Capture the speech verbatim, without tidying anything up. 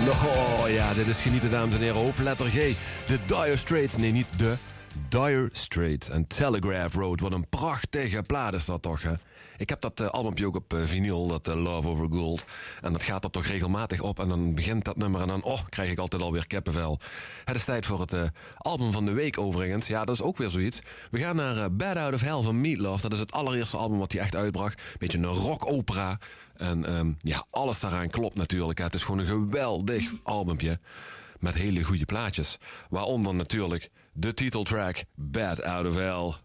Oh ja, dit is genieten, dames en heren. Hoofdletter G. De Dire Straits. Nee, niet de. Dire Straits en Telegraph Road. Wat een prachtige plaat is dat toch, hè? Ik heb dat uh, albumpje ook op uh, vinyl, dat uh, Love Over Gold. En dat gaat er toch regelmatig op. En dan begint dat nummer en dan, oh, krijg ik altijd alweer kippenvel. Het is tijd voor het uh, album van de week overigens. Ja, dat is ook weer zoiets. We gaan naar uh, Bad Out of Hell van Meatloaf. Dat is het allereerste album wat hij echt uitbracht. Beetje een rock-opera. En um, ja, alles daaraan klopt natuurlijk. Het is gewoon een geweldig albumpje. Met hele goede plaatjes. Waaronder natuurlijk de titeltrack Bad Out of Hell.